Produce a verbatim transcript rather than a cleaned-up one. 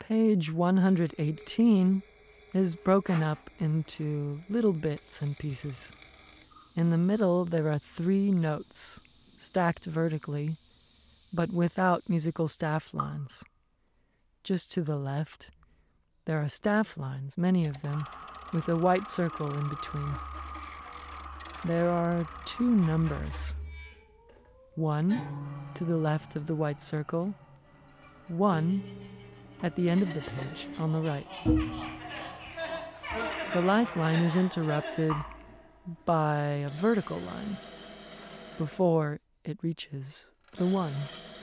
Page one hundred eighteen is broken up into little bits and pieces. In the middle, there are three notes, stacked vertically, but without musical staff lines. Just to the left, there are staff lines, many of them, with a white circle in between. There are two numbers. One to the left of the white circle, one at the end of the page on the right. The lifeline is interrupted by a vertical line before it reaches the one.